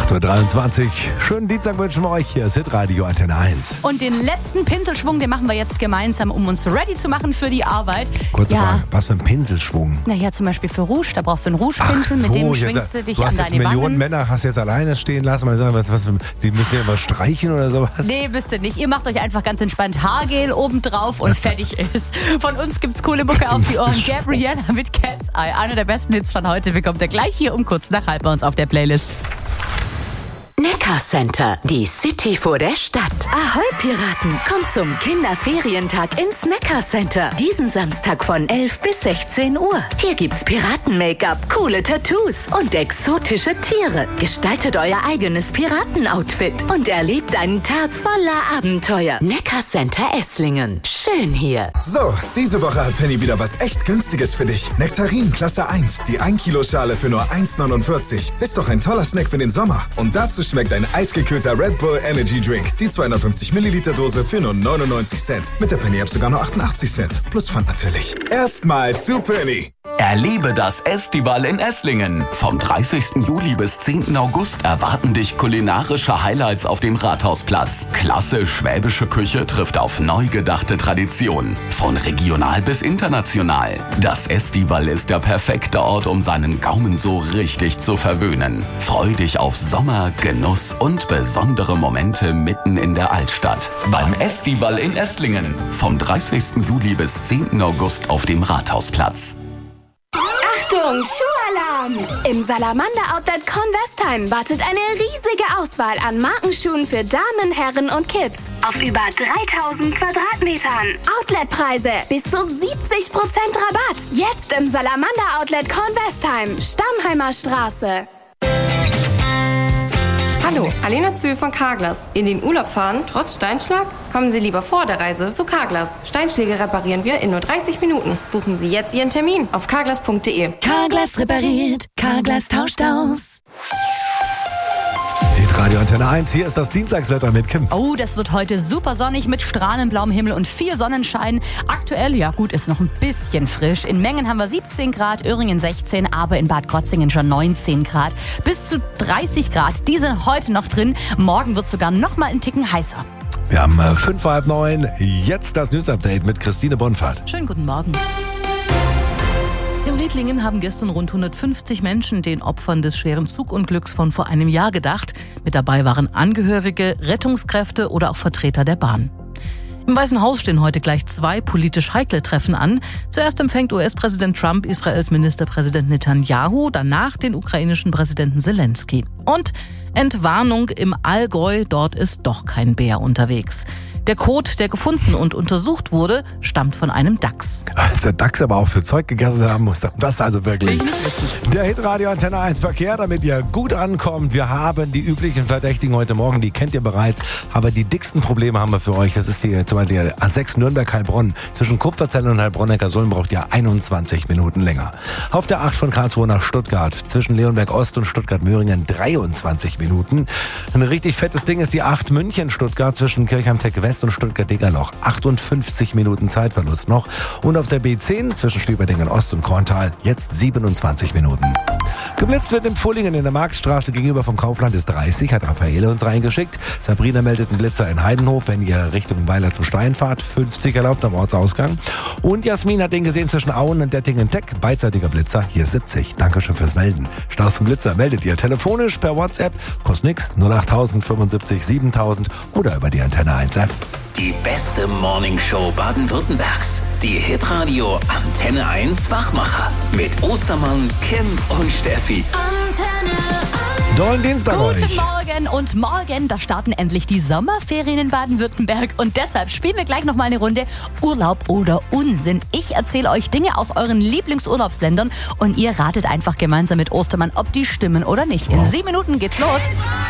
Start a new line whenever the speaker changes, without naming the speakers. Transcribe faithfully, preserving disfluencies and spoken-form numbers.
acht Uhr dreiundzwanzig. Schönen Dienstag wünschen wir euch. Hier ist Hitradio Antenne eins.
Und den letzten Pinselschwung, den machen wir jetzt gemeinsam, um uns ready zu machen für die Arbeit.
Kurze
ja.
Frage, was für ein Pinselschwung?
Naja, zum Beispiel für Rouge, da brauchst du einen Rougepinsel,
so,
mit dem
jetzt,
schwingst du dich
du
an
hast
deine
jetzt Millionen
Wangen.
Männer, hast jetzt alleine stehen lassen, weil die sagen, was, was, die müssen ja immer streichen oder sowas.
Nee, müsst ihr nicht. Ihr macht euch einfach ganz entspannt Haargel oben drauf und fertig ist. Von uns gibt's coole Mucke auf die Ohren. Gabriella mit Cat's Eye. Einer der besten Hits von heute bekommt ihr gleich hier um kurz nach halb bei uns auf der Playlist.
Neckar Center, die City vor der Stadt. Ahoi Piraten, kommt zum Kinderferientag ins Neckar Center. Diesen Samstag von elf bis sechzehn Uhr. Hier gibt's Piraten-Make-up, coole Tattoos und exotische Tiere. Gestaltet euer eigenes Piraten-Outfit und erlebt einen Tag voller Abenteuer. Neckar Center Esslingen. Schön hier.
So, diese Woche hat Penny wieder was echt Günstiges für dich. Nektarin Klasse eins, die ein Kilo Schale für nur eins neunundvierzig. Ist doch ein toller Snack für den Sommer. Und dazu schmeckt ein eisgekühlter Red Bull Energy Drink. Die zweihundertfünfzig Milliliter Dose für nur neunundneunzig Cent. Mit der Penny App sogar nur achtundachtzig Cent. Plus Pfand natürlich. Erstmal zu Penny.
Erlebe das Estival in Esslingen. Vom dreißigsten Juli bis zehnten August erwarten dich kulinarische Highlights auf dem Rathausplatz. Klasse schwäbische Küche trifft auf neu gedachte Traditionen. Von regional bis international. Das Estival ist der perfekte Ort, um seinen Gaumen so richtig zu verwöhnen. Freu dich auf Sommer, Genuss und besondere Momente mitten in der Altstadt. Beim Estival in Esslingen. Vom dreißigsten Juli bis zehnten August auf dem Rathausplatz.
Achtung, Schuhalarm! Im Salamander Outlet Convestheim wartet eine riesige Auswahl an Markenschuhen für Damen, Herren und Kids. Auf über dreitausend Quadratmetern. Outletpreise bis zu siebzig Prozent Rabatt. Jetzt im Salamander Outlet Convestheim, Stammheimer Straße.
Hallo, Alena Zühl von Carglass. In den Urlaub fahren, trotz Steinschlag? Kommen Sie lieber vor der Reise zu Carglass. Steinschläge reparieren wir in nur dreißig Minuten. Buchen Sie jetzt Ihren Termin auf carglass punkt de.
Carglass repariert, Carglass tauscht aus.
Hitradio Antenne eins, hier ist das Dienstagswetter mit Kim.
Oh, das wird heute super sonnig mit strahlend blauem Himmel und viel Sonnenschein. Aktuell, ja gut, ist noch ein bisschen frisch. In Mengen haben wir siebzehn Grad, Öhringen sechzehn, aber in Bad Krotzingen schon neunzehn Grad. Bis zu dreißig Grad, die sind heute noch drin. Morgen wird sogar noch mal ein Ticken heißer.
Wir haben äh, fünf vor halb neun. Jetzt das News-Update mit Christine Bonfahrt.
Schönen guten Morgen. In Riedlingen haben gestern rund hundertfünfzig Menschen den Opfern des schweren Zugunglücks von vor einem Jahr gedacht. Mit dabei waren Angehörige, Rettungskräfte oder auch Vertreter der Bahn. Im Weißen Haus stehen heute gleich zwei politisch heikle Treffen an. Zuerst empfängt U S-Präsident Trump Israels Ministerpräsident Netanyahu, danach den ukrainischen Präsidenten Zelensky. Und Entwarnung im Allgäu, dort ist doch kein Bär unterwegs. Der Kot, der gefunden und untersucht wurde, stammt von einem Dachs.
Als der Dachs aber auch für Zeug gegessen haben muss, das also wirklich.
Will ich nicht wissen.
Der Hitradio Antenne eins Verkehr, damit ihr gut ankommt. Wir haben die üblichen Verdächtigen heute Morgen, die kennt ihr bereits. Aber die dicksten Probleme haben wir für euch. Das ist die, zum Beispiel der A sechs Nürnberg-Heilbronn. Zwischen Kupferzelle und Heilbronn-Neckarsulm braucht ihr einundzwanzig Minuten länger. Auf der acht von Karlsruhe nach Stuttgart. Zwischen Leonberg-Ost und Stuttgart-Möhringen dreiundzwanzig Minuten. Ein richtig fettes Ding ist die acht München-Stuttgart zwischen Kirchheim-Tech-West und Stuttgart-Degerloch. achtundfünfzig Minuten Zeitverlust noch. Und auf der B zehn zwischen Schwieberdingen Ost und Korntal jetzt siebenundzwanzig Minuten. Geblitzt wird in Pfullingen in der Marktstraße gegenüber vom Kaufland ist dreißig, hat Raffaele uns reingeschickt. Sabrina meldet einen Blitzer in Heidenhof, wenn ihr Richtung Weiler zum Stein fahrt. fünfzig erlaubt am Ortsausgang. Und Jasmin hat den gesehen zwischen Auen und Dettingen-Tech. Beidseitiger Blitzer, hier siebzig. Dankeschön fürs Melden. Staus zum Blitzer meldet ihr telefonisch per WhatsApp. Kostet nix. null acht null null fünfundsiebzig siebentausend oder über die Antenne eins App.
Die beste Morningshow Baden-Württembergs. Die Hitradio Antenne eins Wachmacher. Mit Ostermann, Kim und Steffi.
Antenne eins.
Dollen Dienstag
Guten
euch.
Morgen und morgen, da starten endlich die Sommerferien in Baden-Württemberg und deshalb spielen wir gleich noch mal eine Runde Urlaub oder Unsinn. Ich erzähle euch Dinge aus euren Lieblingsurlaubsländern und ihr ratet einfach gemeinsam mit Ostermann, ob die stimmen oder nicht. In sieben Minuten geht's los.